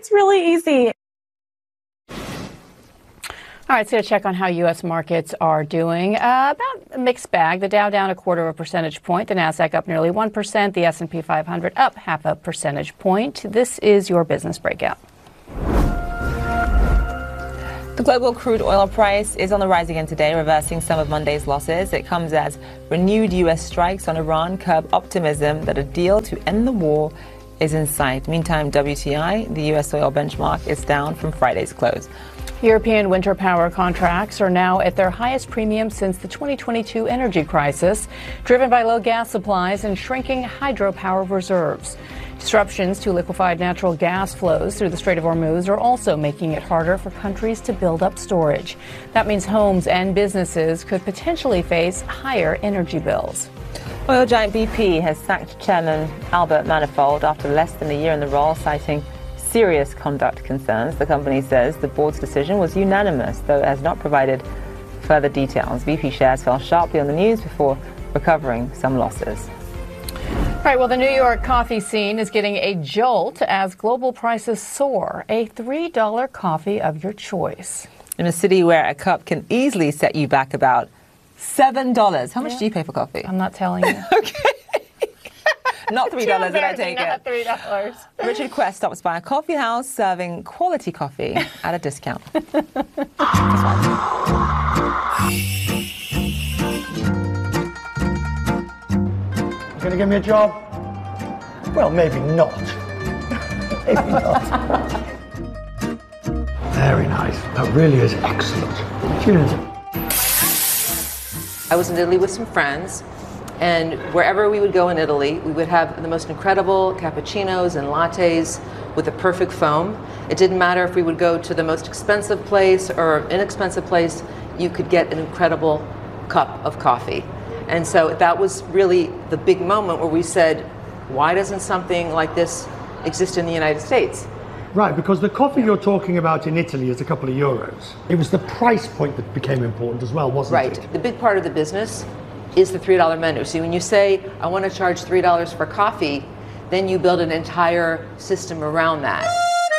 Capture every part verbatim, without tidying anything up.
It's really easy. All right, so a check on how U S markets are doing. Uh, about a mixed bag. The Dow down a quarter of a percentage point. The Nasdaq up nearly one percent. The S and P five hundred up half a percentage point. This is your business breakout. The global crude oil price is on the rise again today, reversing some of Monday's losses. It comes as renewed U S strikes on Iran curb optimism that a deal to end the war is in sight. Meantime, W T I, the U S oil benchmark, is down from Friday's close. European winter power contracts are now at their highest premium since the twenty twenty-two energy crisis, driven by low gas supplies and shrinking hydropower reserves. Disruptions to liquefied natural gas flows through the Strait of Hormuz are also making it harder for countries to build up storage. That means homes and businesses could potentially face higher energy bills. Oil giant B P has sacked Chairman Albert Manifold after less than a year in the role, citing serious conduct concerns. The company says the board's decision was unanimous, though it has not provided further details. B P shares fell sharply on the news before recovering some losses. All right, well, the New York coffee scene is getting a jolt as global prices soar. A three dollar coffee of your choice. In a city where a cup can easily set you back about seven dollars. How much Yeah. do you pay for coffee? I'm not telling you. Okay. Not three dollars, did I take not it? three dollars. Richard Quest stops by a coffee house serving quality coffee at a discount. Going to give me a job? Well, maybe not. Maybe not. Very nice. That really is excellent. Cheers. I was in Italy with some friends, and wherever we would go in Italy, we would have the most incredible cappuccinos and lattes with the perfect foam. It didn't matter if we would go to the most expensive place or inexpensive place, you could get an incredible cup of coffee. And so that was really the big moment where we said, why doesn't something like this exist in the United States? Right, because the coffee you're talking about in Italy is a couple of euros. It was the price point that became important as well, wasn't Right. it? The big part of the business is the three dollar menu. So when you say, I want to charge three dollars for coffee, then you build an entire system around that.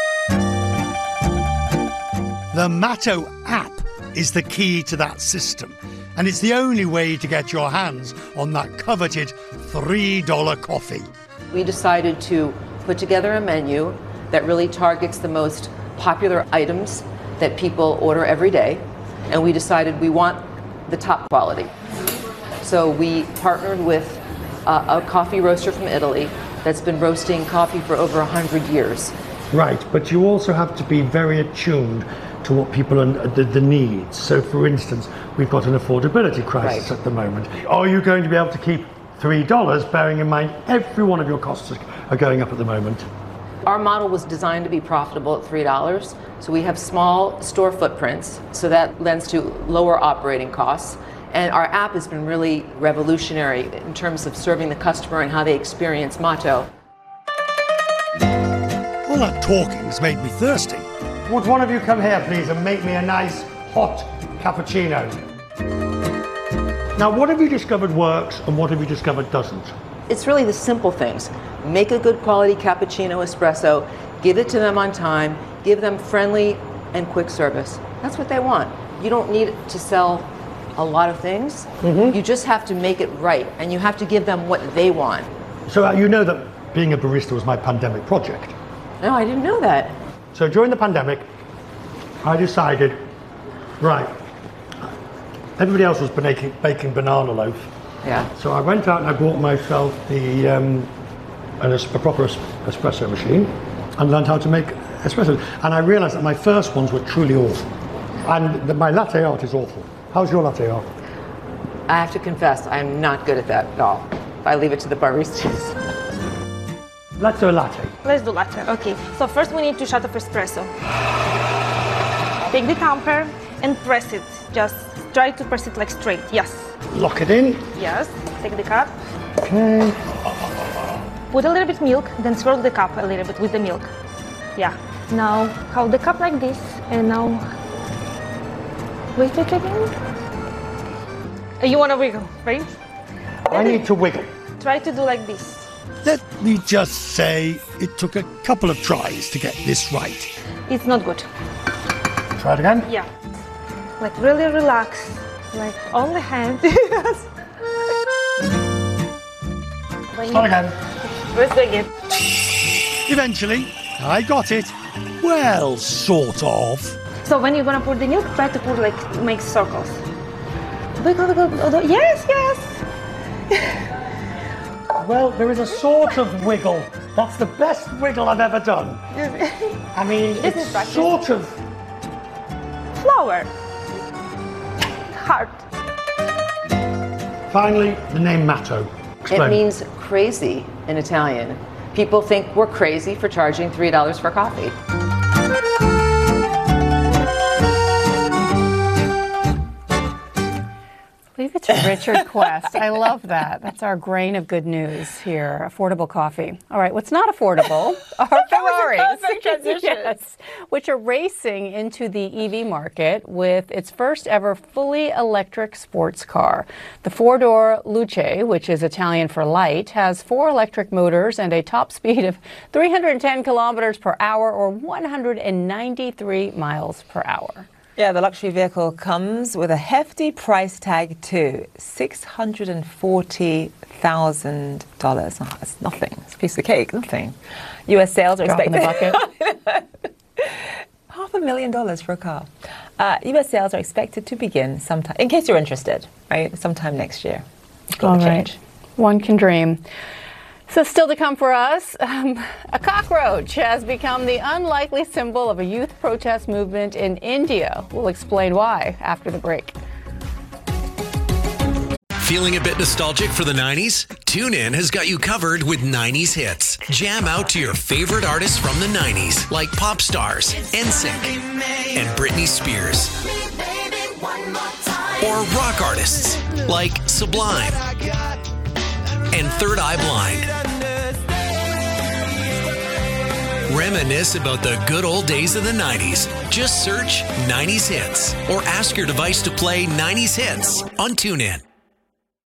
The Matto app is the key to that system, and it's the only way to get your hands on that coveted three dollar coffee. We decided to put together a menu that really targets the most popular items that people order every day, and we decided we want the top quality. So we partnered with uh, a coffee roaster from Italy that's been roasting coffee for over one hundred years. Right, but you also have to be very attuned to what people are the, the needs. So, for instance, we've got an affordability crisis Right. at the moment. Are you going to be able to keep three dollars, bearing in mind every one of your costs are going up at the moment? Our model was designed to be profitable at three dollars, so we have small store footprints, so that lends to lower operating costs. And our app has been really revolutionary in terms of serving the customer and how they experience Matto. All that talking's made me thirsty. Would one of you come here, please, and make me a nice hot cappuccino? Now, what have you discovered works and what have you discovered doesn't? It's really the simple things. Make a good quality cappuccino espresso, give it to them on time, give them friendly and quick service. That's what they want. You don't need to sell a lot of things. Mm-hmm. You just have to make it right, and you have to give them what they want. So uh, you know that being a barista was my pandemic project. No, I didn't know that. So during the pandemic, I decided, right, everybody else was baking, baking banana loaf. Yeah. So I went out and I bought myself the um, an, a proper es- espresso machine and learned how to make espresso. And I realized that my first ones were truly awful. And the, my latte art is awful. How's your latte art? I have to confess, I'm not good at that at all. I leave it to the baristas. Let's do a latte. Let's do latte. Okay. So first we need two shots of espresso. Take the tamper and press it. Just try to press it like straight. Yes. Lock it in. Yes. Take the cup. Okay. Put a little bit milk, then swirl the cup a little bit with the milk. Yeah. Now hold the cup like this, and now wait, wait, wait, wait. You want to wiggle, right? I need to wiggle. Try to do like this. There, me just say it took a couple of tries to get this right. It's not good. Try it again. Yeah. Like really relax. Like on the hand. Yes. Try again. First again. Eventually, I got it. Well, sort of. So when you're gonna pour the milk, try to pour like make circles. Wiggle, wiggle, wiggle. Yes, yes. Well, there is a sort of wiggle. That's the best wiggle I've ever done. I mean, This is it's practice. sort of... Flower. Heart. Finally, the name Matto. Explain. It means crazy in Italian. People think we're crazy for charging three dollars for coffee. I believe it's Richard Quest. I love that. That's our grain of good news here. Affordable coffee. All right, what's not affordable are Ferraris. perfect transition. Yes, which are racing into the E V market with its first ever fully electric sports car. The four-door Luce, which is Italian for light, has four electric motors and a top speed of three hundred ten kilometers per hour or one hundred ninety-three miles per hour. Yeah, the luxury vehicle comes with a hefty price tag too, six hundred forty thousand dollars. Oh, that's nothing. It's a piece of cake, nothing. U S sales are Drop in expected. the bucket. Half a million dollars for a car. Uh, U S sales are expected to begin sometime, in case you're interested, right? Sometime next year. It's got All to right. change. One can dream. So still to come for us, um, a cockroach has become the unlikely symbol of a youth protest movement in India. We'll explain why after the break. Feeling a bit nostalgic for the nineties? TuneIn has got you covered with nineties hits. Jam out to your favorite artists from the nineties, like pop stars, N Sync, and Britney Spears. Or rock artists, like Sublime and Third Eye Blind. Reminisce about the good old days of the nineties. Just search nineties hits or ask your device to play nineties hits on TuneIn.